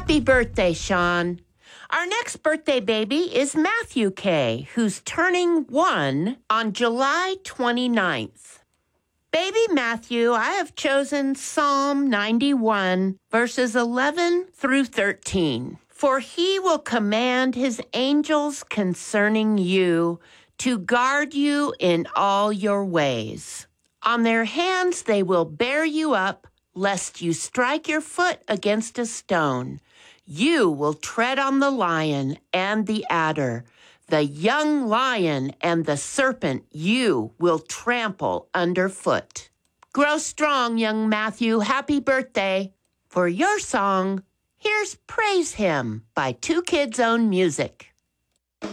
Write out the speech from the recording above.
Happy birthday, Sean. Our next birthday baby is Matthew K., who's turning 1 on July 29th. Baby Matthew, I have chosen Psalm 91, verses 11 through 13. For he will command his angels concerning you to guard you in all your ways. On their hands they will bear you up, lest you strike your foot against a stone. You will tread on the lion and the adder. The young lion and the serpent you will trample underfoot. Grow strong, young Matthew. Happy birthday. For your song, here's Praise Him by Two Kids Own Music.